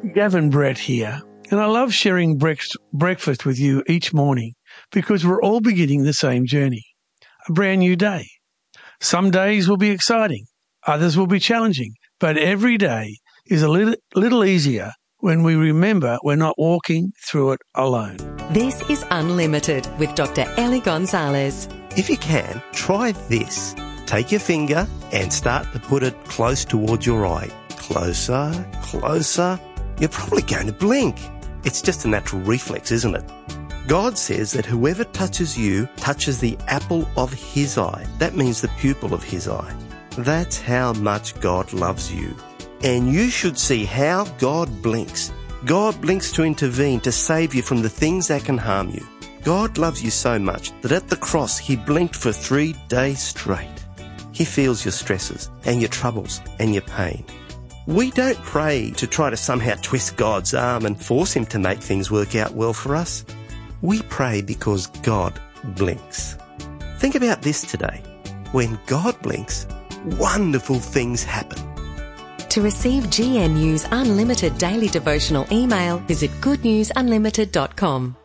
Gavin Brett here, and I love sharing breakfast with you each morning because we're all beginning the same journey, a brand new day. Some days will be exciting, others will be challenging, but every day is a little easier when we remember we're not walking through it alone. This is Unlimited with Dr. Ellie Gonzalez. If you can, try this. Take your finger and start to put it close towards your eye. Closer, closer. You're probably going to blink. It's just a natural reflex, isn't it? God says that whoever touches you touches the apple of his eye. That means the pupil of his eye. That's how much God loves you. And you should see how God blinks. God blinks to intervene, to save you from the things that can harm you. God loves you so much that at the cross he blinked for 3 days straight. He feels your stresses and your troubles and your pain. We don't pray to try to somehow twist God's arm and force him to make things work out well for us. We pray because God blinks. Think about this today. When God blinks, wonderful things happen. To receive GNU's Unlimited daily devotional email, visit goodnewsunlimited.com.